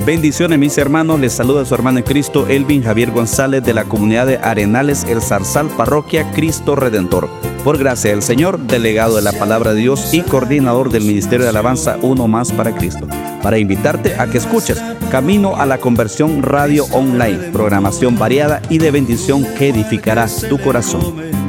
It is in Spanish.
Bendiciones mis hermanos, les saluda su hermano en Cristo, Elvin Javier González de la comunidad de Arenales, El Zarzal, Parroquia Cristo Redentor. Por gracia del Señor, delegado de la Palabra de Dios y coordinador del Ministerio de Alabanza Uno Más para Cristo, para invitarte a que escuches Camino a la Conversión Radio Online, programación variada y de bendición que edificará tu corazón.